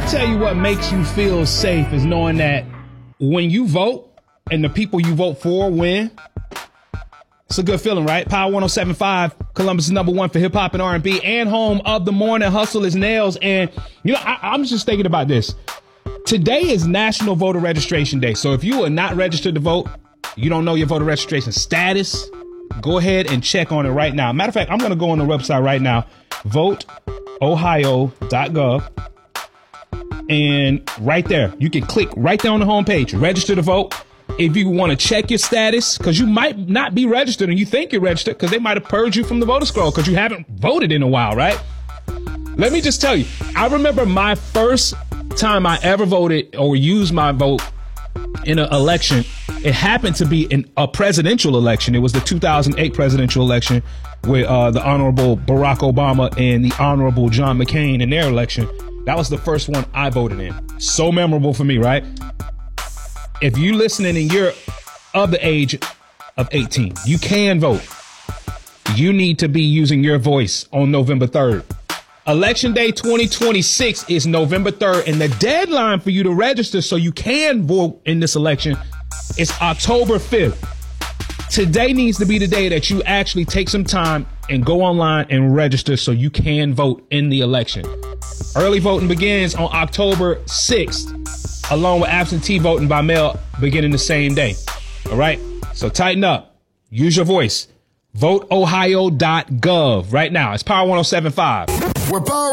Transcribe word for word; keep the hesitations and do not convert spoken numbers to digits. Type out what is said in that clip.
tell you what makes you feel safe is knowing that when you vote and the people you vote for win, it's a good feeling, right? Power one oh seven point five, Columbus is number one for hip hop and R and B, and home of the morning hustle is Nails. And, you know, I, I'm just thinking about this. Today is National Voter Registration Day. So if you are not registered to vote, you don't know your voter registration status, go ahead and check on it right now. Matter of fact, I'm going to go on the website right now, vote ohio dot gov. And right there, you can click right there on the homepage, register to vote. If you want to check your status, because you might not be registered and you think you're registered because they might have purged you from the voter scroll because you haven't voted in a while, right? Let me just tell you, I remember my first time I ever voted or used my vote in an election. It happened to be in a presidential election. It was the two thousand eight presidential election with uh, the Honorable Barack Obama and the Honorable John McCain in their election. That was the first one I voted in. So memorable for me, right? If you listening and you're of the age of eighteen, you can vote. You need to be using your voice on November third. Election Day twenty twenty-six is November third, and the deadline for you to register so you can vote in this election is October fifth. Today needs to be the day that you actually take some time and go online and register so you can vote in the election. Early voting begins on October sixth, along with absentee voting by mail beginning the same day. All right? So tighten up. Use your voice. vote ohio dot gov right now. It's Power one oh seven point five. We're Power